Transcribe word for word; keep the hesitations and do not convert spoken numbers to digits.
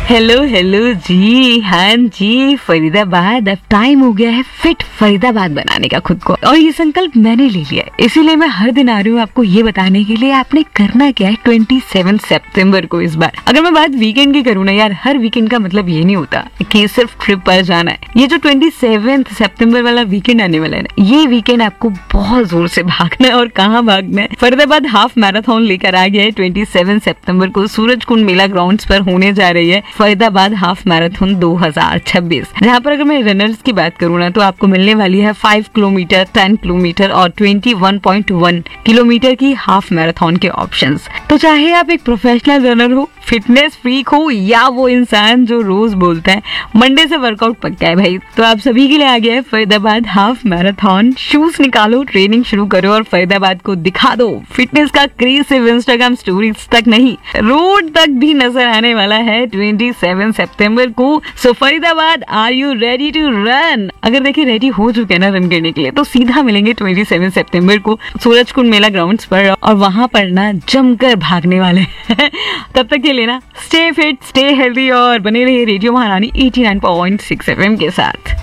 Hello hello जी, हाँ जी, फरीदाबाद अब time हो गया है फिट फरीदाबाद बनाने का खुद को, और ये संकल्प मैंने ले लिया है। इसीलिए मैं हर दिन आ रही हूँ आपको ये बताने के लिए आपने करना क्या है सत्ताईस सितंबर को। इस बार अगर मैं बात वीकेंड की करूँ ना यार, हर वीकेंड का मतलब ये नहीं होता कि सिर्फ ट्रिप पर जाना है। ये जो सत्ताईस सितंबर वाला वीकेंड आने वाला है ना, ये वीकेंड आपको बहुत जोर से भागना है। और कहाँ भागना है? फरीदाबाद हाफ मैराथन लेकर आ गया है सत्ताईस सितंबर को सूरज कुंड मेला ग्राउंड्स पर होने जा रही है फरीदाबाद हाफ मैराथन दो हज़ार छब्बीस, जहाँ पर अगर मैं रनर्स की बात करूँ ना तो आपको मिलने वाली है पाँच किलोमीटर, दस किलोमीटर और इक्कीस पॉइंट एक किलोमीटर की हाफ मैराथन के ऑप्शंस। तो चाहे आप एक प्रोफेशनल रनर हो, फिटनेस फ्रीक हो, या वो इंसान जो रोज बोलता है मंडे से वर्कआउट पक्का है भाई, तो आप सभी के लिए आ गया है फरीदाबाद हाफ मैराथन। शूज निकालो, ट्रेनिंग शुरू करो और फरीदाबाद को दिखा दो। फिटनेस का क्रेज सिर्फ इंस्टाग्राम स्टोरीज तक नहीं, रोड तक भी नजर आने वाला है सत्ताईस सितंबर को। सो Faridabad, are you ready to run? अगर देखिए रेडी हो चुके हैं ना रन करने के लिए, तो सीधा मिलेंगे सत्ताईस सितंबर को सूरज कुंड मेला ग्राउंड्स पर, और वहां पर ना जमकर भागने वाले हैं। तब तक के लिए ना स्टे फिट, स्टे हेल्दी और बने रहिए रेडियो महारानी नवासी पॉइंट छह एफएम के साथ।